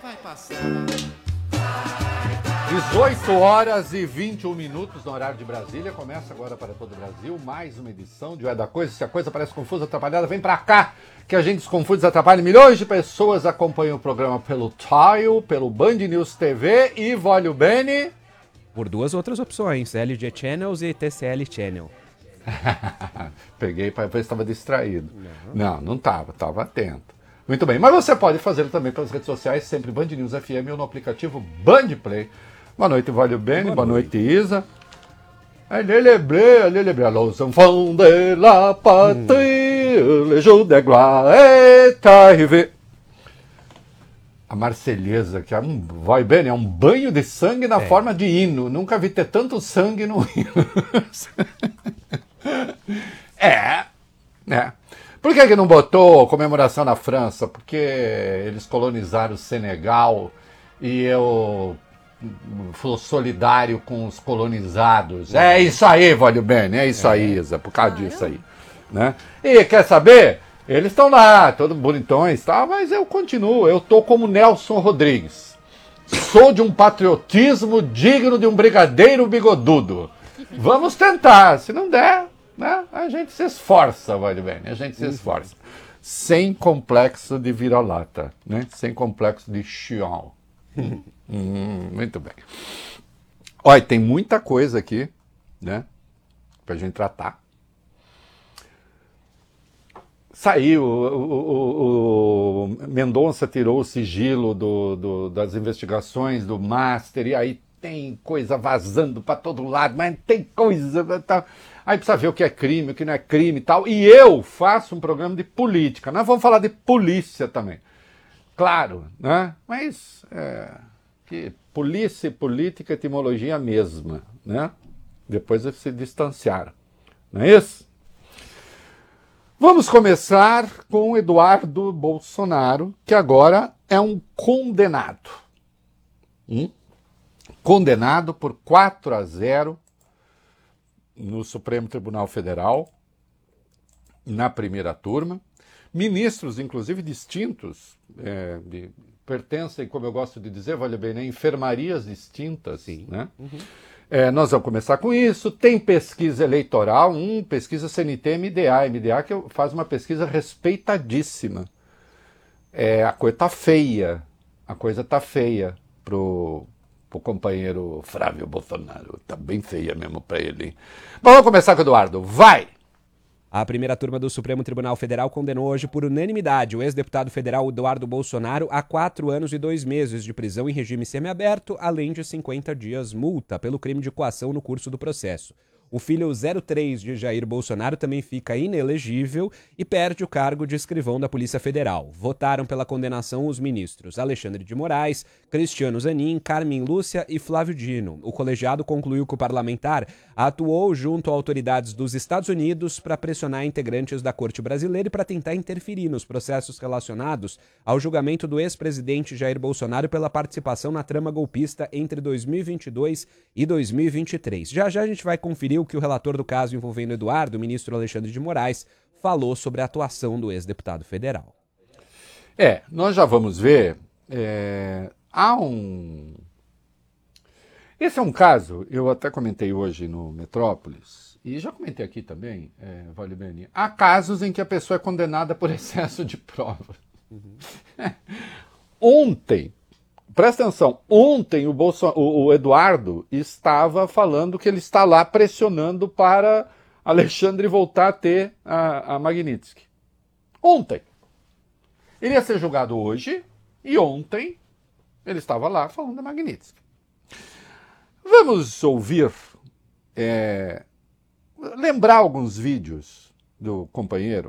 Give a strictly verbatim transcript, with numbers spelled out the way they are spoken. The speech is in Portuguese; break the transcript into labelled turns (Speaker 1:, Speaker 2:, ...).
Speaker 1: dezoito horas e vinte e um minutos no horário de Brasília. Começa agora para todo o Brasil mais uma edição de O É da Coisa. Se a coisa parece confusa, atrapalhada, vem pra cá que a gente desconfunde, desatrapalha. Milhões de pessoas acompanham o programa pelo Tile, pelo Band News T V e Vólio Bene.
Speaker 2: Por duas outras opções, L G Channels e T C L Channel.
Speaker 1: Peguei para ver se estava distraído. Não, não, não estava, estava atento. Muito bem, mas você pode fazer também pelas redes sociais, sempre Band News F M ou no aplicativo Band Play. Boa noite, Vólio Bene. Boa, Boa noite, noite, Isa. Allez les bleus, allez les bleus, los enfants de la patrie, hum. Le jour de gloire est arrivé. A Marselhesa, que é um, vai bem, é um banho de sangue na é. forma de hino. Nunca vi ter tanto sangue no hino. é, é. Por que que não botou comemoração na França? Porque eles colonizaram o Senegal e eu sou solidário com os colonizados. Uhum. É isso aí, Vólio Bene, é isso é. aí, Isa, por causa ah, disso é? aí. Né? E quer saber? Eles estão lá, todos bonitões, tá? Mas eu continuo, eu tô como Nelson Rodrigues. Sou de um patriotismo digno de um brigadeiro bigodudo. Vamos tentar, se não der, né? A gente se esforça, Vólio Bene, a gente se esforça. Sem complexo de vira-lata, né? Sem complexo de chião. hum, muito bem. Olha, tem muita coisa aqui, né? Pra gente tratar. Saiu, o, o, o Mendonça tirou o sigilo do, do, das investigações do Master, e aí tem coisa vazando para todo lado, mas tem coisa... Tá, aí precisa ver o que é crime, o que não é crime e tal. E eu faço um programa de política. Nós vamos falar de polícia também. Claro, né? Mas é, que polícia e política, etimologia é a mesma, né? Depois eles se distanciaram. Não é isso? Vamos começar com Eduardo Bolsonaro, que agora é um condenado. Hum? Condenado por quatro a zero no Supremo Tribunal Federal, na primeira turma. Ministros, inclusive distintos, é, de, pertencem, como eu gosto de dizer, vale bem, né, enfermarias distintas. Sim. Né? Uhum. É, nós vamos começar com isso. Tem pesquisa eleitoral, um, pesquisa C N T M D A. M D A que faz uma pesquisa respeitadíssima. É, a coisa tá feia. A coisa tá feia pro, pro companheiro Flávio Bolsonaro. Tá bem feia mesmo para ele. Bom, vamos começar com o Eduardo. Vai!
Speaker 2: A primeira turma do Supremo Tribunal Federal condenou hoje por unanimidade o ex-deputado federal Eduardo Bolsonaro a quatro anos e dois meses de prisão em regime semiaberto, além de cinquenta dias multa pelo crime de coação no curso do processo. O filho zero três de Jair Bolsonaro também fica inelegível e perde o cargo de escrivão da Polícia Federal. Votaram pela condenação os ministros Alexandre de Moraes, Cristiano Zanin, Carmen Lúcia e Flávio Dino. O colegiado concluiu que o parlamentar atuou junto a autoridades dos Estados Unidos para pressionar integrantes da Corte Brasileira e para tentar interferir nos processos relacionados ao julgamento do ex-presidente Jair Bolsonaro pela participação na trama golpista entre dois mil e vinte e dois e dois mil e vinte e três. Já já a gente vai conferir o que o relator do caso envolvendo Eduardo, o ministro Alexandre de Moraes, falou sobre a atuação do ex-deputado federal.
Speaker 1: É, nós já vamos ver, é, há um... Esse é um caso, eu até comentei hoje no Metrópolis, e já comentei aqui também, é, Vale Bene, há casos em que a pessoa é condenada por excesso de prova. Uhum. Ontem, presta atenção, ontem o, Bolson... o Eduardo estava falando que ele está lá pressionando para Alexandre voltar a ter a, a Magnitsky. Ontem. Ele ia ser julgado hoje e ontem ele estava lá falando da Magnitsky. Vamos ouvir, é, lembrar alguns vídeos do companheiro